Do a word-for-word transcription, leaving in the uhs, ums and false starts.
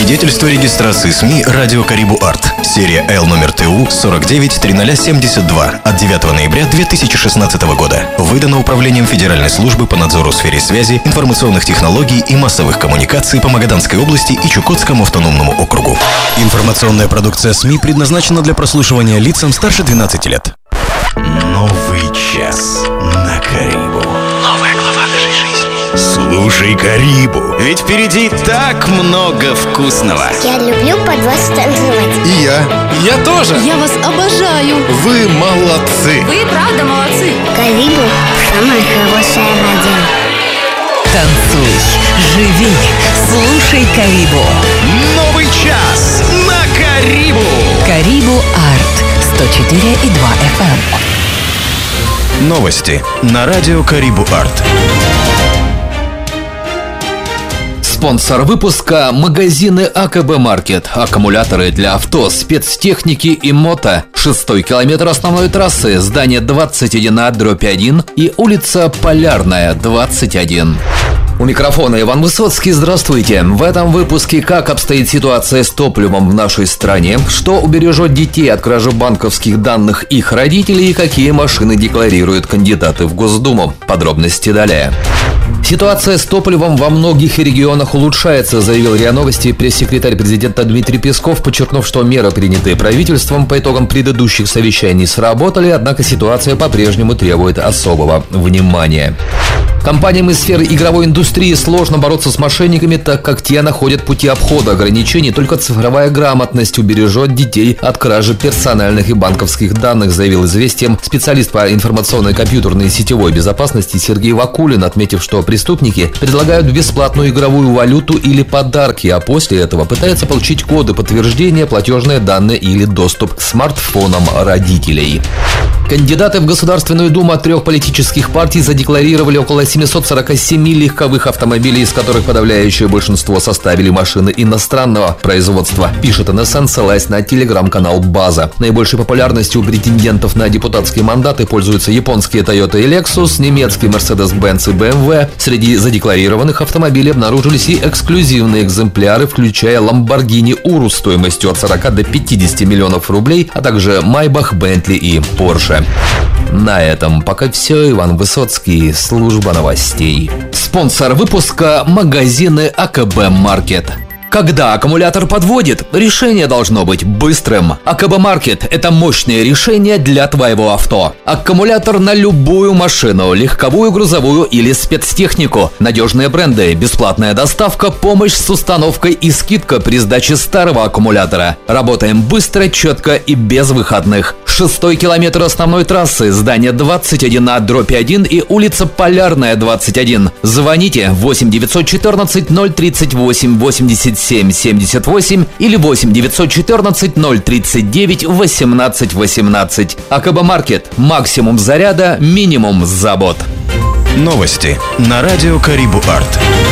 Свидетельство регистрации СМИ «Радио Карибу Арт». Серия Л номер ТУ сорок девять триста семьдесят два от девятого ноября две тысячи шестнадцатого года. Выдано Управлением Федеральной службы по надзору в сфере связи, информационных технологий и массовых коммуникаций по Магаданской области и Чукотскому автономному округу. Информационная продукция СМИ предназначена для прослушивания лицам старше двенадцати лет. Новый час на Карибу. Новая глава нашей жизни. Слушай Карибу, ведь впереди так много вкусного. Я люблю под вас танцевать. И я. Я тоже. Я вас обожаю. Вы молодцы. Вы правда молодцы. Карибу – самая хорошая радио. Танцуй, живи, слушай Карибу. Новый час на Карибу. Карибу Арт сто четыре и два эф эм. Новости на радио Карибу Арт. Спонсор выпуска – магазины АКБ Маркет. Аккумуляторы для авто, спецтехники и мото. Шестой километр основной трассы, здание двадцать один А дробь один и улица Полярная, двадцать один. У микрофона Иван Высоцкий. Здравствуйте. В этом выпуске как обстоит ситуация с топливом в нашей стране, что убережет детей от кражи банковских данных их родителей и какие машины декларируют кандидаты в Госдуму. Подробности далее. Ситуация с топливом во многих регионах улучшается, заявил РИА Новости пресс-секретарь президента Дмитрий Песков, подчеркнув, что меры, принятые правительством по итогам предыдущих совещаний, сработали, однако ситуация по-прежнему требует особого внимания. Компаниям из сферы игровой индустрии сложно бороться с мошенниками, так как те находят пути обхода ограничений. Только цифровая грамотность убережет детей от кражи персональных и банковских данных, заявил «Известиям» специалист по информационной, компьютерной и сетевой безопасности Сергей Вакулин, отметив, что преступники предлагают бесплатную игровую валюту или подарки, а после этого пытаются получить коды подтверждения, платежные данные или доступ к смартфонам родителей. Кандидаты в Государственную Думу от трех политических партий задекларировали около семьсот сорок семь легковых автомобилей, из которых подавляющее большинство составили машины иностранного производства, пишет эн эс эн, ссылаясь на телеграм-канал «База». Наибольшей популярностью у претендентов на депутатские мандаты пользуются японские Toyota и Lexus, немецкий Mercedes-Benz и бэ эм вэ. Среди задекларированных автомобилей обнаружились и эксклюзивные экземпляры, включая Lamborghini Urus стоимостью от сорока до пятидесяти миллионов рублей, а также Maybach, Bentley и Porsche. На этом пока все. Иван Высоцкий, служба новостей. Спонсор выпуска – магазины АКБ Маркет. Когда аккумулятор подводит, решение должно быть быстрым. АКБ Маркет – это мощное решение для твоего авто. Аккумулятор на любую машину, легковую, грузовую или спецтехнику. Надежные бренды, бесплатная доставка, помощь с установкой и скидка при сдаче старого аккумулятора. Работаем быстро, четко и без выходных. Шестой километр основной трассы, здание двадцать один А дробь один и улица Полярная, двадцать один. Звоните восемь девятьсот четырнадцать ноль тридцать восемь восемьдесят семь семьдесят восемь или восемь девятьсот четырнадцать ноль тридцать девять восемнадцать восемнадцать. АКБ Маркет. Максимум заряда, минимум забот. Новости на радио Карибу Арт.